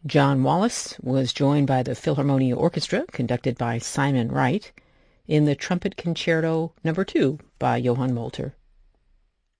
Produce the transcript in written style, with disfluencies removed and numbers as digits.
John Wallis was joined by the Philharmonia Orchestra, conducted by Simon Wright, in the Trumpet Concerto No. 2 by Johann Molter.